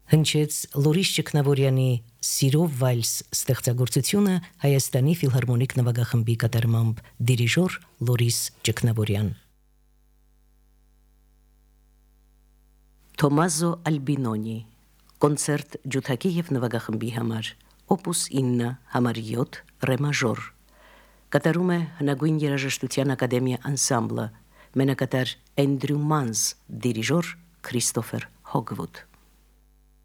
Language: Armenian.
Հնչեց Լորիս Ճգնավորյանի «Սիրով վայլս» ստեղծագործությունը Հայաստանի ֆիլհարմոնիկ նվագախմբի կատարմամբ դիրիժոր Լորիս Ճգնավորյան։ Թոմազո Ալբինոնի կոնցերտ ջութակի և նվագախմբի համար օպուս 9 համար 7 ռե մաժոր կատարում է Հնագույն երաժշտության ակադեմիա անսամբլը, մենակատար Էնդրյու Մանզ, դիրիժոր Քրիստոֆեր Հոգվուդ։